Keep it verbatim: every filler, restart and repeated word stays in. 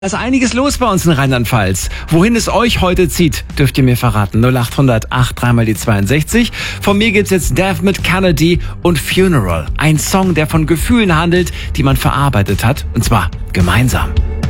Da ist einiges los bei uns in Rheinland-Pfalz. Wohin es euch heute zieht, dürft ihr mir verraten. null acht hundert acht drei mal die zweiundsechzig. Von mir gibt's jetzt Death mit Kennedy und Funeral. Ein Song, der von Gefühlen handelt, die man verarbeitet hat. Und zwar gemeinsam.